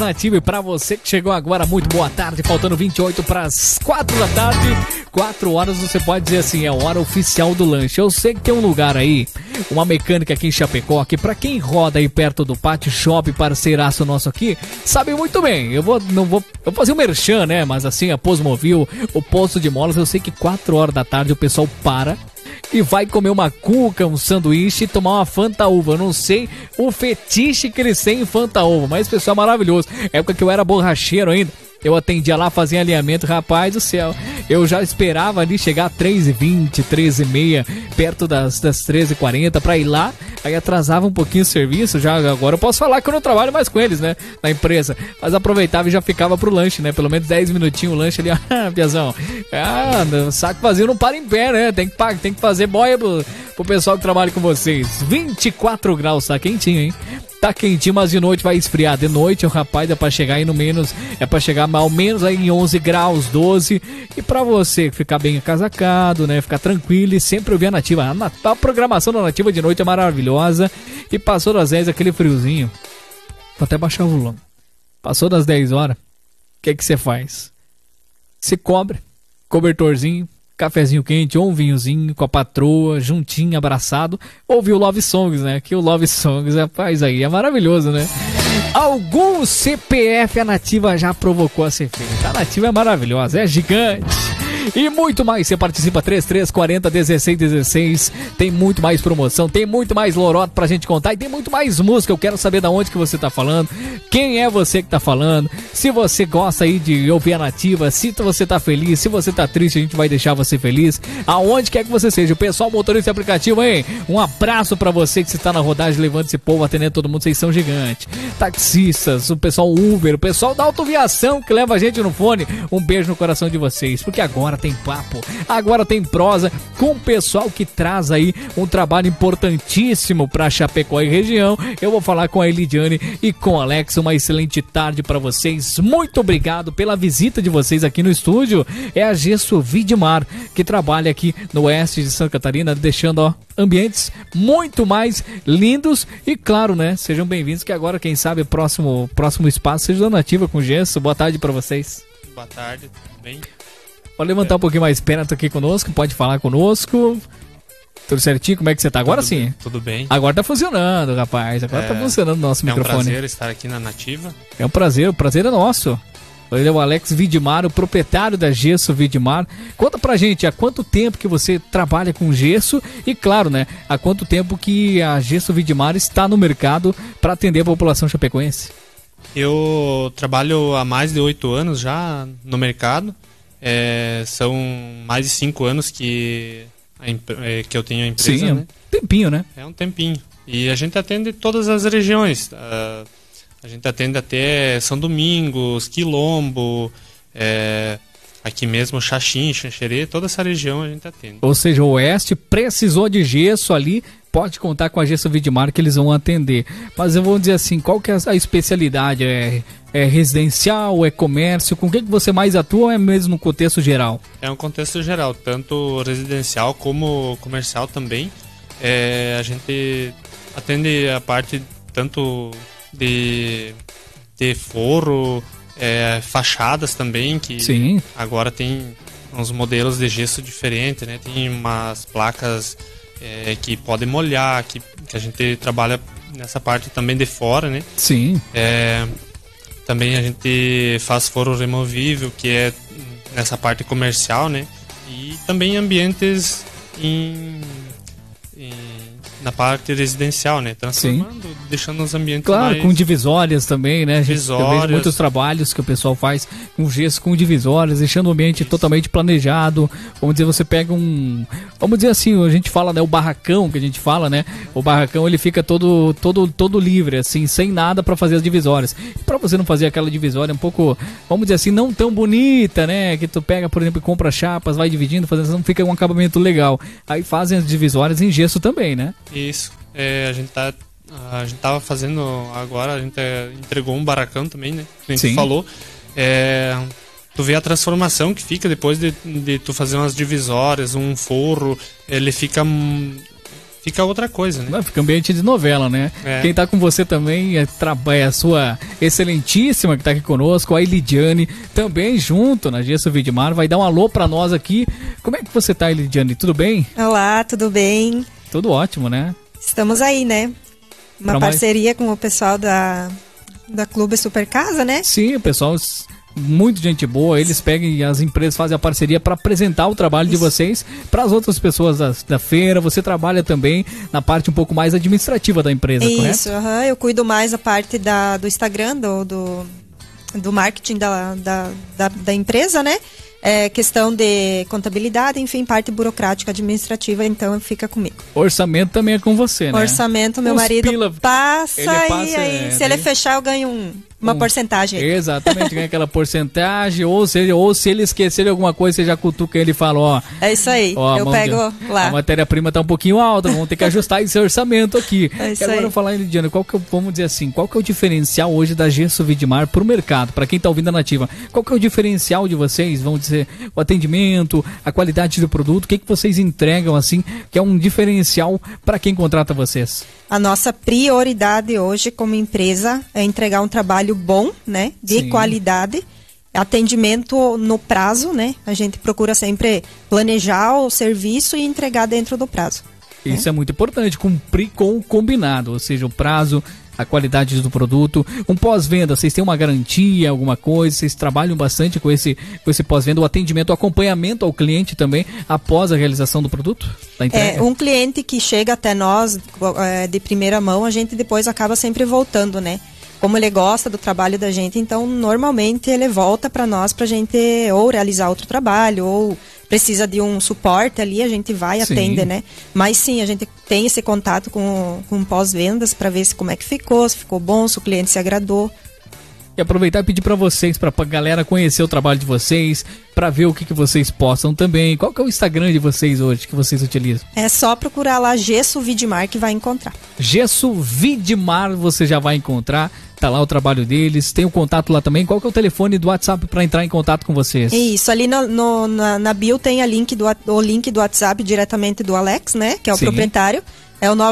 Nativa, e pra você que chegou agora, muito boa tarde, faltando 28 para as 4 da tarde, 4 horas, você pode dizer assim, é a hora oficial do lanche. Eu sei que tem um lugar aí, uma mecânica aqui em Chapecó, que pra quem roda aí perto do Pátio Shopping, parceiraço nosso aqui, sabe muito bem. Eu vou fazer um merchan, né, mas assim, a Posmovil, o posto de molas, eu sei que 4 horas da tarde o pessoal para e vai comer uma cuca, um sanduíche e tomar uma Fanta Uva. Eu não sei o fetiche que eles têm em Fanta Uva, mas esse pessoal é maravilhoso. Época que eu era borracheiro ainda, eu atendia lá, fazia alinhamento, rapaz do céu. Eu já esperava ali chegar a 3h20, 3h30, perto das 13h40 pra ir lá. Aí atrasava um pouquinho o serviço, já agora eu posso falar que eu não trabalho mais com eles, né, na empresa. Mas aproveitava e já ficava pro lanche, né, pelo menos 10 minutinhos o lanche ali, piazão. O saco vazio não para em pé, né, tem que fazer boia pro pessoal que trabalha com vocês. 24 graus, tá quentinho, hein? Tá quentinho, mas de noite vai esfriar. De noite, o rapaz, é pra chegar aí no menos, é pra chegar ao menos aí em 11 graus, 12. E pra você ficar bem acasacado, né, ficar tranquilo e sempre ouvir a Nativa. A programação da Nativa de noite é maravilhosa. E passou das 10, aquele friozinho. Vou até baixar o volume. Passou das 10 horas, o que você faz? Se cobre, cobertorzinho, cafezinho quente ou um vinhozinho com a patroa, juntinho, abraçado, ouvir o Love Songs, né? Que o Love Songs, rapaz, aí é maravilhoso, né? Algum CPF a Nativa já provocou a ser feita. A Nativa é maravilhosa, é gigante. E muito mais, você participa 3340-1616. Tem muito mais promoção, tem muito mais lorota pra gente contar e tem muito mais música. Eu quero saber de onde que você tá falando, quem é você que tá falando, se você gosta aí de ouvir a Nativa, se você tá feliz, se você tá triste, a gente vai deixar você feliz, aonde quer que você seja. O pessoal motorista e aplicativo, hein? Um abraço pra você que está na rodagem, levando esse povo, atendendo todo mundo, vocês são gigantes. Taxistas, o pessoal Uber, o pessoal da autoviação que leva a gente no fone, um beijo no coração de vocês, porque agora tem papo, agora tem prosa com o pessoal que traz aí um trabalho importantíssimo pra Chapecó e região. Eu vou falar com a Elidiane e com o Alex. Uma excelente tarde pra vocês, muito obrigado pela visita de vocês aqui no estúdio. É a Gesso Vidmar, que trabalha aqui no oeste de Santa Catarina, deixando ambientes muito mais lindos e claro, né, sejam bem-vindos, que agora quem sabe o próximo espaço seja da Nativa com Gesso. Boa tarde pra vocês. Boa tarde, tudo bem? Pode levantar um pouquinho mais perto aqui conosco, pode falar conosco. Tudo certinho? Como é que você tá? Agora sim. Bem, tudo bem. Agora tá funcionando, rapaz. Agora tá funcionando o nosso microfone. É um prazer estar aqui na Nativa. É um prazer, o prazer é nosso. Ele é o Alex Vidmar, o proprietário da Gesso Vidmar. Conta pra gente, há quanto tempo que você trabalha com gesso e, claro, né, há quanto tempo que a Gesso Vidmar está no mercado para atender a população chapecoense? Eu trabalho há mais de 8 anos já no mercado. São mais de 5 anos que eu tenho a empresa. Sim, é um tempinho, né? É um tempinho. E a gente atende todas as regiões. A gente atende até São Domingos, Quilombo, aqui mesmo Xaxim, Xanxerê, toda essa região a gente atende. Ou seja, o oeste precisou de gesso ali, pode contar com a Gesso Vidmar que eles vão atender. Mas eu vou dizer assim, qual que é a especialidade? É residencial, é comércio? Com o que você mais atua ou é mesmo no contexto geral? É um contexto geral, tanto residencial como comercial também. A gente atende a parte tanto de forro, fachadas também, que sim, agora tem uns modelos de gesso diferentes, né? Tem umas placas que podem molhar, que a gente trabalha nessa parte também de fora, né? Sim. Também a gente faz forro removível, que é nessa parte comercial, né? E também ambientes na parte residencial, né? Transformando, sim, deixando os ambientes claro, mais... com divisórias também, né? Divisórias. Eu vejo muitos trabalhos que o pessoal faz com gesso, com divisórias, deixando o ambiente totalmente planejado. Vamos dizer, você pega vamos dizer assim, a gente fala, né? O barracão que a gente fala, né? O barracão, ele fica todo livre, assim, sem nada pra fazer as divisórias. E pra você não fazer aquela divisória um pouco, vamos dizer assim, não tão bonita, né? Que tu pega, por exemplo, e compra chapas, vai dividindo, fazendo, não fica um acabamento legal. Aí fazem as divisórias em gesso também, né? Isso. A gente tava fazendo agora, a gente entregou um barracão também, né? Que a gente falou. Tu vê a transformação que fica depois de tu fazer umas divisórias, um forro, ele fica fica outra coisa, né? Fica ambiente de novela, né? Quem tá com você também é a sua excelentíssima que tá aqui conosco, a Elidiane, também junto na Gesso Vidmar, vai dar um alô pra nós aqui. Como é que você tá, Elidiane? Tudo bem? Olá, tudo bem? Tudo ótimo, né? Estamos aí, né? Uma parceria com o pessoal da Clube Super Casa, né? Sim, o pessoal... Muito gente boa, eles pegam e as empresas fazem a parceria para apresentar o trabalho de vocês para as outras pessoas da feira. Você trabalha também na parte um pouco mais administrativa da empresa, correto? Isso, eu cuido mais da parte do Instagram, do marketing da empresa, né? Questão de contabilidade, enfim, parte burocrática, administrativa, então fica comigo. Orçamento também é com você, né? Orçamento, meu marido passa e aí, se ele fechar eu ganho uma porcentagem. Exatamente, ganha aquela porcentagem, ou se ele esquecer de alguma coisa, você já cutuca ele e fala, ó... É isso aí, eu pego lá. A matéria-prima tá um pouquinho alta, vamos ter que ajustar esse orçamento aqui. É isso e agora aí. eu vou falar, Elidiane, vamos dizer assim, qual que é o diferencial hoje da Gesso Vidmar pro mercado, para quem tá ouvindo a Nativa? Qual que é o diferencial de vocês, vamos dizer, o atendimento, a qualidade do produto, o que vocês entregam, assim, que é um diferencial para quem contrata vocês? A nossa prioridade hoje como empresa é entregar um trabalho bom, né, de qualidade, atendimento no prazo, né, a gente procura sempre planejar o serviço e entregar dentro do prazo. Isso é muito importante, cumprir com o combinado, ou seja, o prazo, a qualidade do produto. Um pós-venda, vocês têm uma garantia, alguma coisa? Vocês trabalham bastante com esse pós-venda, o atendimento, o acompanhamento ao cliente também após a realização do produto, da entrega? Um cliente que chega até nós de primeira mão, a gente depois acaba sempre voltando, né? Como ele gosta do trabalho da gente, então normalmente ele volta para nós pra gente ou realizar outro trabalho ou precisa de um suporte ali, a gente vai e atende, né? Mas sim, a gente tem esse contato com pós-vendas para ver como é que ficou, se ficou bom, se o cliente se agradou. E aproveitar e pedir para vocês, para a galera conhecer o trabalho de vocês, para ver o que vocês postam também. Qual que é o Instagram de vocês hoje, que vocês utilizam? É só procurar lá Gesso Vidmar que vai encontrar. Gesso Vidmar você já vai encontrar, tá lá o trabalho deles, tem o contato lá também. Qual que é o telefone do WhatsApp para entrar em contato com vocês? Isso, ali na bio tem o link do WhatsApp diretamente do Alex, né, que é o proprietário. É o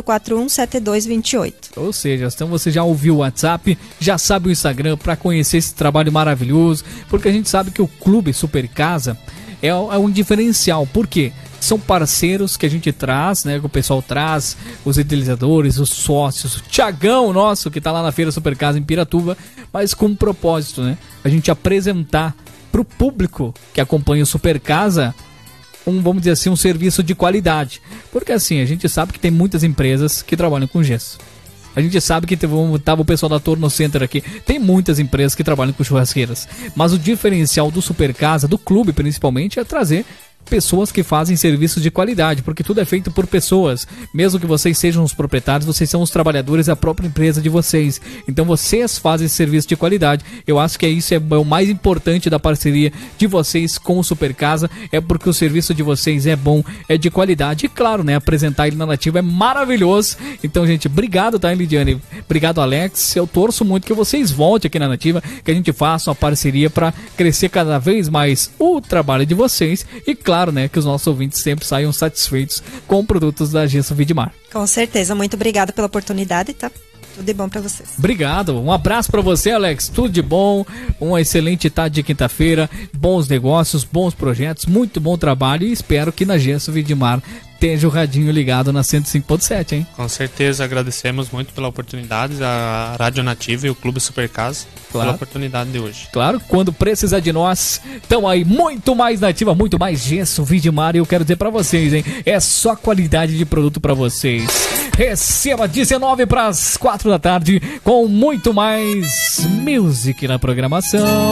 9841-7228. Ou seja, então você já ouviu o WhatsApp, já sabe o Instagram para conhecer esse trabalho maravilhoso, porque a gente sabe que o Clube Super Casa é um diferencial. Por quê? São parceiros que a gente traz, né? Que o pessoal traz, os idealizadores, os sócios, o Thiagão nosso, que tá lá na Feira Super Casa em Piratuba, mas com um propósito, né? A gente apresentar pro público que acompanha o Super Casa vamos dizer assim, um serviço de qualidade. Porque assim, a gente sabe que tem muitas empresas que trabalham com gesso. A gente sabe que tava o pessoal da Torno Center aqui. Tem muitas empresas que trabalham com churrasqueiras. Mas o diferencial do Super Casa, do clube principalmente, é trazer pessoas que fazem serviços de qualidade, porque tudo é feito por pessoas. Mesmo que vocês sejam os proprietários, vocês são os trabalhadores da própria empresa de vocês. Então vocês fazem esse serviço de qualidade. Eu acho que isso é o mais importante da parceria de vocês com o Super Casa, é porque o serviço de vocês é bom, é de qualidade. E claro, né, apresentar ele na Nativa é maravilhoso. Então, gente, obrigado, tá, Elidiane? Obrigado, Alex. Eu torço muito que vocês voltem aqui na Nativa, que a gente faça uma parceria para crescer cada vez mais o trabalho de vocês. E claro, né, que os nossos ouvintes sempre saiam satisfeitos com produtos da Gesso Vidmar. Com certeza, muito obrigada pela oportunidade, tá? Tudo de bom pra vocês. Obrigado, um abraço pra você, Alex, tudo de bom, uma excelente tarde de quinta-feira, bons negócios, bons projetos, muito bom trabalho e espero que na Gesso Vidmar esteja o radinho ligado na 105.7, hein? Com certeza, agradecemos muito pela oportunidade, a Rádio Nativa e o Clube Super Casa, pela oportunidade de hoje. Claro, quando precisar de nós, estão aí muito mais Nativa, muito mais Gesso Vidmar, e eu quero dizer pra vocês, hein, é só qualidade de produto pra vocês. Receba 19 para as 4 da tarde com muito mais music na programação.